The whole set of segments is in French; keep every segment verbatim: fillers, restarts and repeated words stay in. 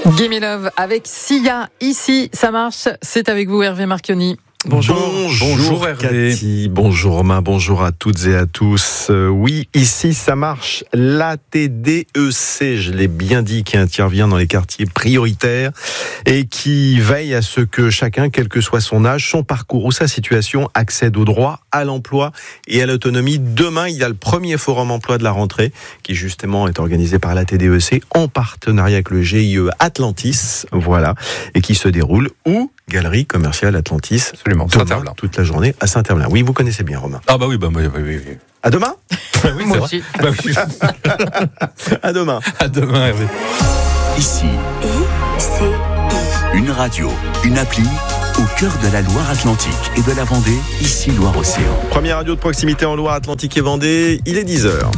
Gimme Love avec Sia. Ici, ça marche. C'est avec vous, Hervé Marchionni. Bonjour, bonjour, bonjour Hervé. Cathy, bonjour Romain, bonjour à toutes et à tous. Euh, oui, ici ça marche. L'A T D E C, je l'ai bien dit, qui intervient dans les quartiers prioritaires et qui veille à ce que chacun, quel que soit son âge, son parcours ou sa situation, accède au droit, à l'emploi et à l'autonomie. Demain, il y a le premier forum emploi de la rentrée qui justement est organisé par l'A T D E C en partenariat avec le G I E Atlantis, voilà, et qui se déroule où Galerie commerciale Atlantis. Absolument, demain, toute la journée à Saint-Herblain. Oui, vous connaissez bien, Romain. Ah bah oui, bah oui, oui, oui. À demain. Bah oui, Moi c'est aussi. Bah oui. À demain. À demain, Hervé. Ici, I C I. Une radio, une appli au cœur de la Loire-Atlantique et de la Vendée, ici Loire-Océan. Première radio de proximité en Loire-Atlantique et Vendée, il est dix heures.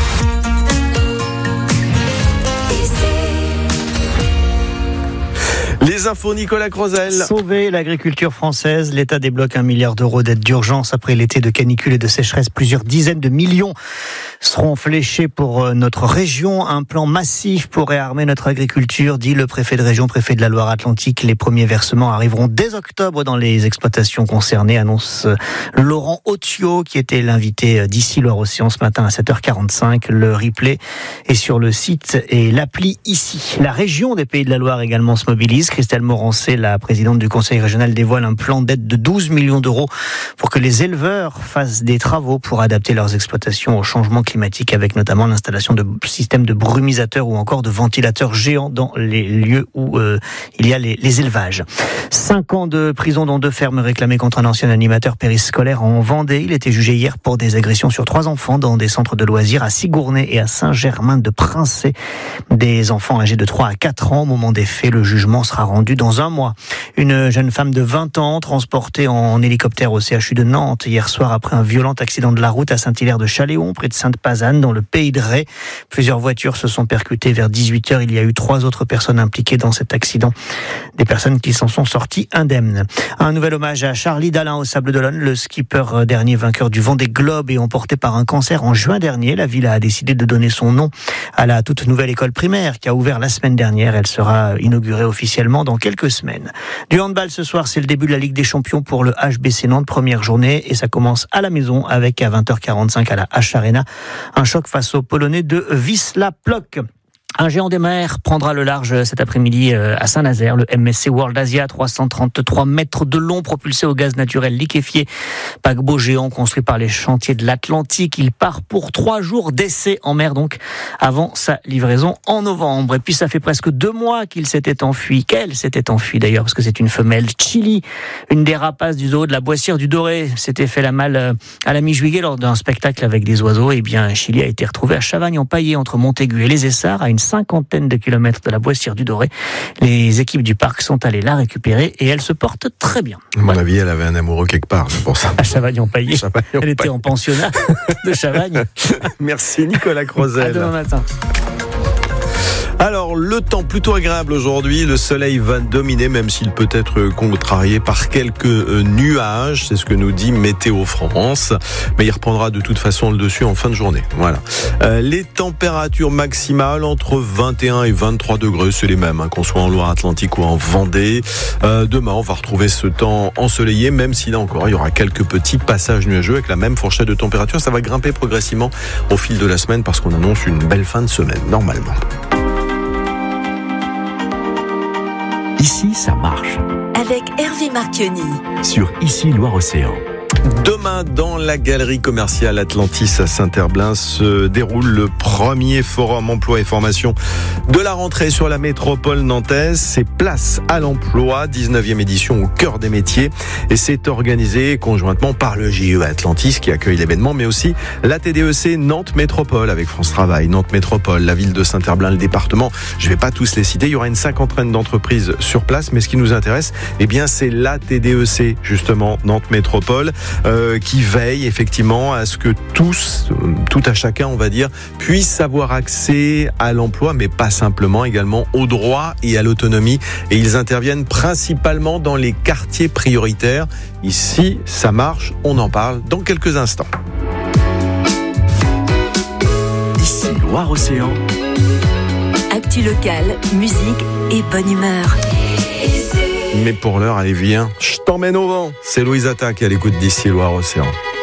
Les infos, Nicolas Crozel. Sauver l'agriculture française, l'État débloque un milliard d'euros d'aide d'urgence après l'été de canicule et de sécheresse. Plusieurs dizaines de millions seront fléchés pour notre région. Un plan massif pour réarmer notre agriculture, dit le préfet de région, préfet de la Loire-Atlantique. Les premiers versements arriveront dès octobre dans les exploitations concernées, annonce Laurent Autiot, qui était l'invité d'ici Loire-Océan ce matin à sept heures quarante-cinq. Le replay est sur le site et l'appli ici. La région des Pays de la Loire également se mobilise. Christelle Morancé, la présidente du conseil régional, dévoile un plan d'aide de douze millions d'euros pour que les éleveurs fassent des travaux pour adapter leurs exploitations au changement climatique, avec notamment l'installation de systèmes de brumisateurs ou encore de ventilateurs géants dans les lieux où euh, il y a les, les élevages. Cinq ans de prison dont deux fermes réclamées contre un ancien animateur périscolaire en Vendée. Il était jugé hier pour des agressions sur trois enfants dans des centres de loisirs à Sigournay et à Saint-Germain-de-Princé. Des enfants âgés de trois à quatre ans. Au moment des faits, le jugement sera rendu dans un mois. Une jeune femme de vingt ans transportée en hélicoptère au C H U de Nantes hier soir après un violent accident de la route à Saint-Hilaire-de-Chaléon, près de Sainte-Pazanne, dans le Pays de Ré. Plusieurs voitures se sont percutées vers dix-huit heures. Il y a eu trois autres personnes impliquées dans cet accident. Des personnes qui s'en sont sorties indemnes. Un nouvel hommage à Charlie Dalin au Sable d'Olonne, le skipper dernier vainqueur du Vendée Globe et emporté par un cancer en juin dernier. La ville a décidé de donner son nom à la toute nouvelle école primaire qui a ouvert la semaine dernière. Elle sera inaugurée officiellement dans quelques semaines. Du handball ce soir, c'est le début de la Ligue des Champions pour le H B C Nantes, première journée, et ça commence à la maison avec à vingt heures quarante-cinq à la H Arena un choc face aux Polonais de Wisla Plock. Un géant des mers prendra le large cet après-midi à Saint-Nazaire, le M S C World Asia, trois cent trente-trois mètres de long, propulsé au gaz naturel liquéfié. Paquebot géant construit par les chantiers de l'Atlantique. Il part pour trois jours d'essai en mer, donc, avant sa livraison en novembre. Et puis, ça fait presque deux mois qu'il s'était enfui, qu'elle s'était enfuie d'ailleurs, parce que c'est une femelle Chili, une des rapaces du zoo de la Boissière du Doré, s'était fait la malle à la mi-juillet lors d'un spectacle avec des oiseaux. Et bien, Chili a été retrouvée à Chavagne-en-Paillé, entre Montaigu et les Essarts, à une cinquantaine de kilomètres de la Boissière du Doré. Les équipes du parc sont allées la récupérer et elle se porte très bien. À mon avis, elle avait un amoureux quelque part, c'est pour ça. À Chavagne-en-Paillé. Elle était en pensionnat de Chavagne. Merci Nicolas Crozel. À demain matin. Alors, le temps plutôt agréable aujourd'hui, le soleil va dominer, même s'il peut être contrarié par quelques nuages, c'est ce que nous dit Météo France, mais il reprendra de toute façon le dessus en fin de journée. Voilà. Euh, les températures maximales entre vingt et un et vingt-trois degrés, c'est les mêmes, hein, qu'on soit en Loire-Atlantique ou en Vendée. Euh, demain, on va retrouver ce temps ensoleillé, même si là encore, il y aura quelques petits passages nuageux avec la même fourchette de température. Ça va grimper progressivement au fil de la semaine parce qu'on annonce une belle fin de semaine, normalement. Ici, ça marche. Avec Hervé Marchionni. Sur Ici Loire-Océan. Demain, dans la galerie commerciale Atlantis à Saint-Herblain, se déroule le premier forum emploi et formation de la rentrée sur la métropole nantaise. C'est Place à l'emploi, dix-neuvième édition au cœur des métiers. Et c'est organisé conjointement par le G I E Atlantis qui accueille l'événement, mais aussi l'A T D E C Nantes Métropole avec France Travail, Nantes Métropole, la ville de Saint-Herblain, le département. Je ne vais pas tous les citer. Il y aura une cinquantaine d'entreprises sur place, mais ce qui nous intéresse, eh bien, c'est l'A T D E C, justement, Nantes Métropole. Euh, qui veille effectivement à ce que tous, tout à chacun, on va dire, puisse avoir accès à l'emploi, mais pas simplement, également au droit et à l'autonomie. Et ils interviennent principalement dans les quartiers prioritaires. Ici, ça marche, on en parle dans quelques instants. Ici Loire-Océan. Actu Actu locale, musique et bonne humeur. Mais pour l'heure, allez viens, je t'emmène au vent. C'est Louise Attaque à l'écoute d'ici Loire-Océan.